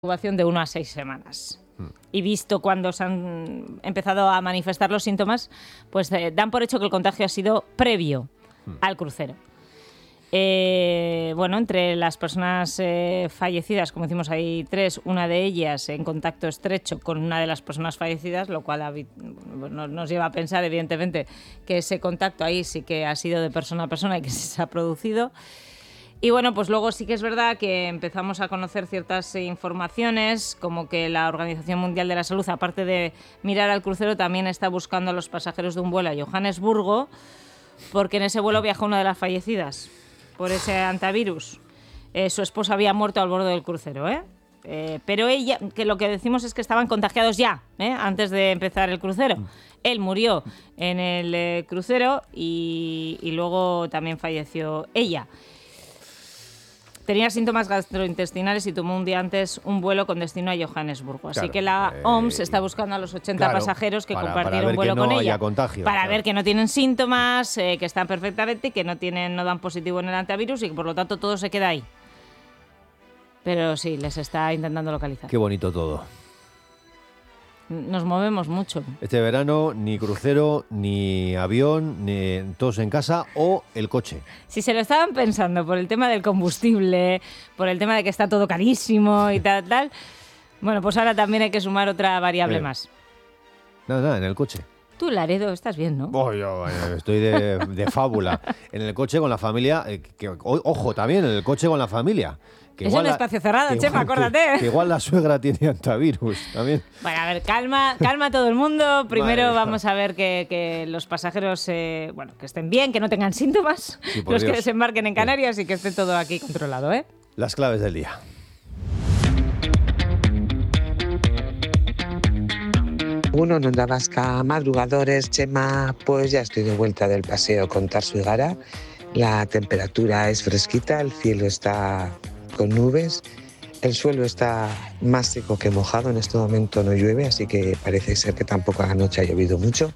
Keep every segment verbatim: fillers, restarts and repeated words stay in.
incubación de uno a seis semanas. Y visto cuando se han empezado a manifestar los síntomas, pues eh, dan por hecho que el contagio ha sido previo mm. al crucero. Eh, bueno, entre las personas eh, fallecidas, como decimos, hay tres, una de ellas en contacto estrecho con una de las personas fallecidas, lo cual bueno, nos lleva a pensar, evidentemente, que ese contacto ahí sí que ha sido de persona a persona y que se ha producido. Y bueno, pues luego sí que es verdad que empezamos a conocer ciertas informaciones, como que la Organización Mundial de la Salud, aparte de mirar al crucero, también está buscando a los pasajeros de un vuelo a Johannesburgo, porque en ese vuelo viajó una de las fallecidas por ese hantavirus. Eh, su esposa había muerto al borde del crucero, ¿eh? Eh, pero ella, que lo que decimos es que estaban contagiados ya, ¿eh? antes de empezar el crucero. Él murió en el eh, crucero y, y luego también falleció ella. Tenía síntomas gastrointestinales y tomó un día antes un vuelo con destino a Johannesburgo. Así claro, que la eh, O M S está buscando a los ochenta claro, pasajeros que para, compartieron para vuelo que no con ella. Contagio, para claro. ver que no tienen síntomas, eh, que están perfectamente, que no tienen, no dan positivo en el antivirus y que por lo tanto todo se queda ahí. Pero sí, les está intentando localizar. Qué bonito todo. Nos movemos mucho. Este verano ni crucero, ni avión, ni todos en casa o el coche. Si se lo estaban pensando por el tema del combustible, por el tema de que está todo carísimo y tal, tal, bueno, pues ahora también hay que sumar otra variable eh. más. Nada, nada, en el coche. Tú, Laredo, estás bien, ¿no? Oh, yo, estoy de, de fábula. En el coche con la familia, eh, que, ojo, también en el coche con la familia. Que es un la, espacio cerrado, chef, acuérdate. Que, que igual la suegra tiene antivirus también. Bueno, a ver, calma, calma a todo el mundo. Primero Madre vamos a ver que, que los pasajeros, eh, bueno, que estén bien, que no tengan síntomas, sí, los Dios. que desembarquen en Canarias sí. y que esté todo aquí controlado, ¿eh? Las claves del día. Uno en Onda Vasca, madrugadores, Chema, pues ya estoy de vuelta del paseo con Tarso y Gara. La temperatura es fresquita, el cielo está con nubes, el suelo está más seco que mojado, en este momento no llueve, así que parece ser que tampoco anoche ha llovido mucho.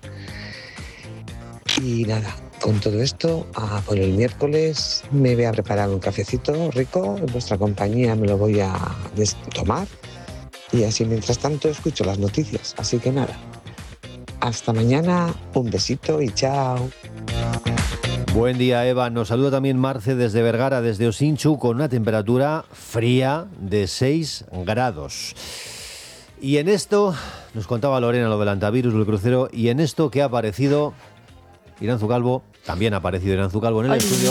Y nada, con todo esto, ah, por el miércoles me voy a preparar un cafecito rico, en vuestra compañía me lo voy a tomar y así mientras tanto escucho las noticias, así que nada, hasta mañana, un besito y chao. Buen día, Eva. Nos saluda también Marce desde Vergara, desde Osinchu, con una temperatura fría de seis grados. Y en esto, nos contaba Lorena lo del antivirus del crucero, y en esto que ha aparecido Iranzu Calvo, también ha aparecido Iranzu Calvo en el Ay. estudio,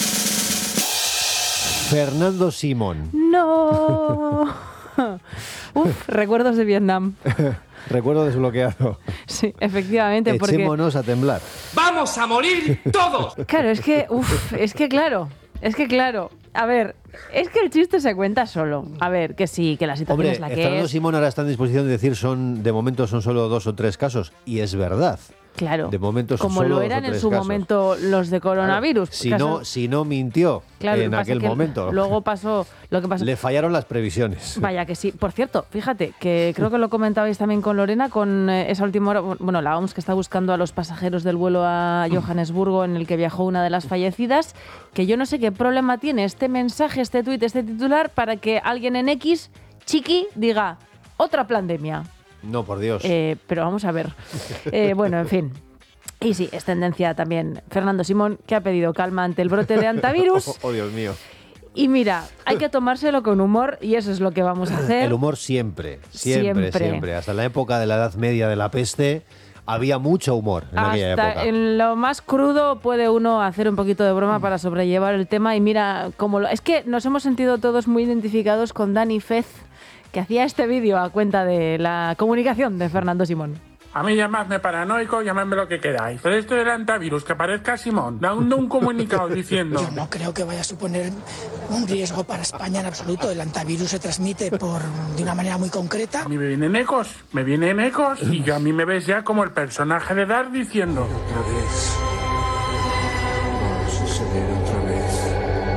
Fernando Simón. ¡No! Uf, recuerdos de Vietnam. Recuerdo desbloqueado. Sí, efectivamente. Echémonos porque... a temblar. ¡Vamos a morir todos! Claro, es que, uf, es que claro, es que claro. A ver, es que el chiste se cuenta solo. A ver, que sí, que la situación Hombre, es la que Fernando es. Simón ahora está en disposición de decir son, de momento son solo dos o tres casos. Y es verdad. Claro, de momento son como solo lo eran en su casos. momento los de coronavirus. Claro, si, no, si no mintió claro, en aquel momento. Luego pasó lo que pasó. Le fallaron las previsiones. Vaya que sí. Por cierto, fíjate, que creo que lo comentabais también con Lorena, con esa última hora, bueno, la O M S que está buscando a los pasajeros del vuelo a Johannesburgo en el que viajó una de las fallecidas, que yo no sé qué problema tiene este mensaje, este tuit, este titular, para que alguien en X, chiqui, diga, otra pandemia. No, por Dios. Eh, pero vamos a ver. Eh, bueno, en fin. Y sí, es tendencia también Fernando Simón, que ha pedido calma ante el brote de antivirus. Oh, oh, Dios mío. Y mira, hay que tomárselo con humor y eso es lo que vamos a hacer. El humor siempre, siempre, siempre. siempre. Hasta la época de la Edad Media de la peste había mucho humor en Hasta aquella época. En lo más crudo puede uno hacer un poquito de broma para sobrellevar el tema y mira cómo lo... Es que nos hemos sentido todos muy identificados con Dani Fez, que hacía este vídeo a cuenta de la comunicación de Fernando Simón. A mí llamadme paranoico, llamadme lo que queráis. Pero esto del antivirus, que parezca Simón, dando un comunicado diciendo... Yo no creo que vaya a suponer un riesgo para España en absoluto. El antivirus se transmite por de una manera muy concreta. A mí me vienen ecos, me vienen ecos, y a mí me ves ya como el personaje de Dark diciendo... Otra vez. Va a suceder otra vez. Bueno,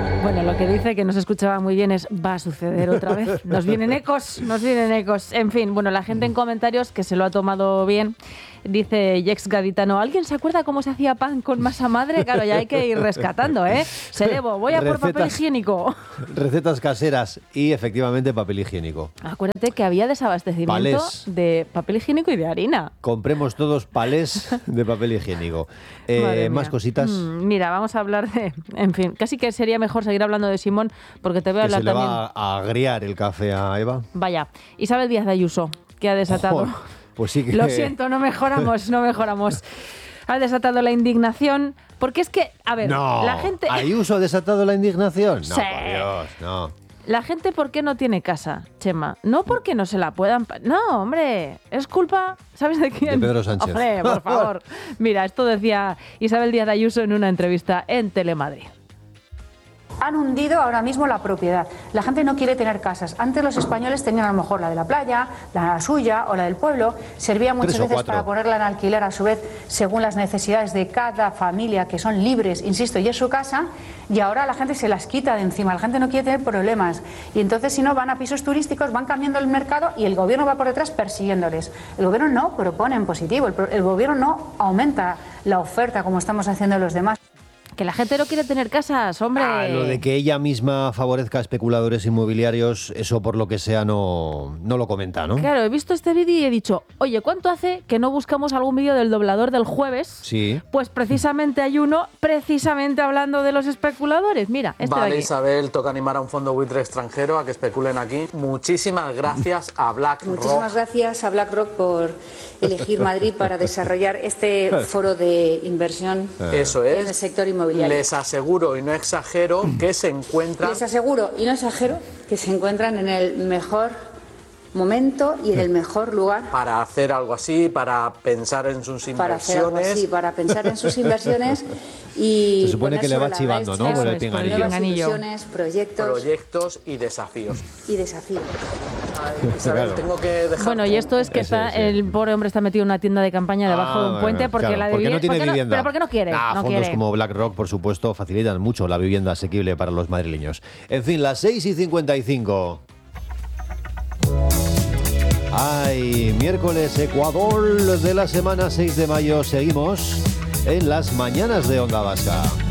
lo que dice, que no se escuchaba muy bien, es va a suceder otra vez. Nos vienen ecos, nos vienen ecos. En fin, bueno, la gente en comentarios que se lo ha tomado bien. Dice Jex Gaditano, ¿alguien se acuerda cómo se hacía pan con masa madre? Claro, ya hay que ir rescatando, ¿eh? Serebo, voy a por Recetas- papel higiénico. Recetas caseras y efectivamente papel higiénico. Acuérdate que había desabastecimiento Palés. de papel higiénico y de harina. Compremos todos palés de papel higiénico. Eh, Madre más mía. cositas. Mm, mira, vamos a hablar de... En fin, casi que sería mejor seguir hablando de Simón, porque te voy a Que hablar se le también... va a agriar el café a Eva. Vaya, Isabel Díaz de Ayuso, que ha desatado... Joder, pues sí que... Lo siento, no mejoramos, no mejoramos. Ha desatado la indignación, porque es que, a ver, No, la gente... ¿Ayuso ha desatado la indignación? No, Sí. por Dios, no. La gente, ¿por qué no tiene casa, Chema? No porque no se la puedan... pa- No, hombre, es culpa... ¿Sabes de quién? De Pedro Sánchez. Hombre, por favor. Mira, esto decía Isabel Díaz de Ayuso en una entrevista en Telemadrid. Han hundido ahora mismo la propiedad. La gente no quiere tener casas. Antes los españoles tenían a lo mejor la de la playa, la suya o la del pueblo. Servía muchas Tres o veces cuatro. para ponerla en alquiler a su vez según las necesidades de cada familia, que son libres, insisto, y es su casa. Y ahora la gente se las quita de encima. La gente no quiere tener problemas. Y entonces si no van a pisos turísticos, van cambiando el mercado y el gobierno va por detrás persiguiéndoles. El gobierno no propone en positivo. El, pro- el gobierno no aumenta la oferta como estamos haciendo los demás. Que la gente no quiere tener casas, hombre. Ah, lo de que ella misma favorezca a especuladores inmobiliarios, eso por lo que sea no, no lo comenta, ¿no? Claro, he visto este vídeo y he dicho, oye, ¿cuánto hace que no buscamos algún vídeo del doblador del jueves? Sí. Pues precisamente hay uno, precisamente hablando de los especuladores. Mira, este de Vale, aquí. Isabel, toca animar a un fondo buitre extranjero a que especulen aquí. Muchísimas gracias a BlackRock. Muchísimas gracias a BlackRock por elegir Madrid para desarrollar este foro de inversión Eso en el es. sector inmobiliario. Les aseguro y no exagero que se encuentran Les aseguro, y no exagero, que se encuentran en el mejor momento y en el mejor lugar para hacer algo así, para pensar en sus para hacer algo inversiones. así, para pensar en sus inversiones y Se supone poner que le va sobre la chivando, mesa ¿no? Por el Eso es, pinganillo. con el nuevas pinganillo. ilusiones, proyectos Proyectos y desafíos. y desafíos. Ay, Isabel, Claro. tengo que dejar. Bueno, y esto es que Ese, está, ese. el pobre hombre está metido en una tienda de campaña debajo de un Ah, puente porque claro, la de porque no vivienda- tiene ¿por qué vivienda. pero porque no quiere, Nah, no fondos quiere. como BlackRock, por supuesto, facilitan mucho la vivienda asequible para los madrileños. En fin, las seis y cincuenta y cinco. Ay, miércoles, Ecuador de la semana seis de mayo. Seguimos en las mañanas de Onda Vasca.